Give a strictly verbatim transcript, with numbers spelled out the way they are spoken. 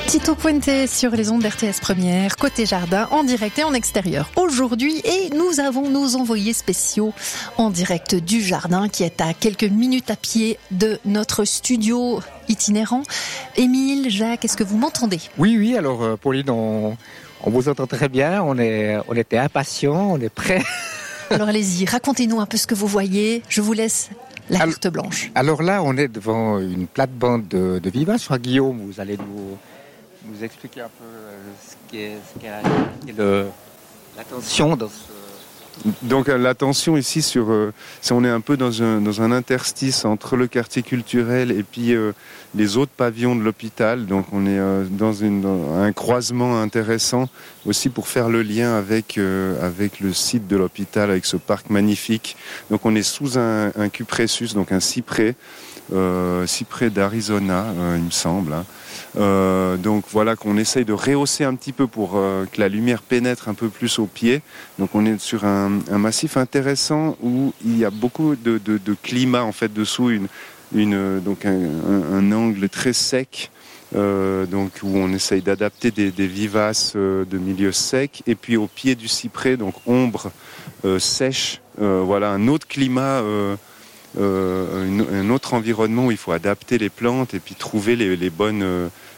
Tito Puente sur les ondes d'R T S Première, côté jardin, en direct et en extérieur aujourd'hui. Et nous avons nos envoyés spéciaux en direct du jardin qui est à quelques minutes à pied de notre studio itinérant. Émile, Jacques, est-ce que vous m'entendez ? Oui, oui, alors euh, Pauline, on, on vous entend très bien, on, est, on était impatients, on est prêts. Alors allez-y, racontez-nous un peu ce que vous voyez, je vous laisse la carte alors, blanche. Alors là, on est devant une plate-bande de, de vivaces. Je crois, Guillaume, vous allez nous... vous expliquer un peu ce qu'est, ce qu'est le, l'attention dans ce... Donc l'attention ici sur, euh, c'est, on est un peu dans un, dans un interstice entre le quartier culturel et puis euh, les autres pavillons de l'hôpital. Donc on est euh, dans, une, dans un croisement intéressant aussi pour faire le lien avec, euh, avec le site de l'hôpital, avec ce parc magnifique. Donc on est sous un, un cupressus, donc un cyprès, euh, cyprès d'Arizona, euh, il me semble. Hein. Euh, donc voilà qu'on essaye de rehausser un petit peu pour euh, que la lumière pénètre un peu plus au pied. Donc on est sur un, un massif intéressant où il y a beaucoup de, de, de climat en fait dessous, une, une, donc un, un, un angle très sec. Euh, donc où on essaye d'adapter des, des vivaces euh, de milieu sec, et puis au pied du cyprès, donc ombre euh, sèche, euh, voilà un autre climat, euh, euh, une, un autre environnement où il faut adapter les plantes et puis trouver les, les bonnes, euh,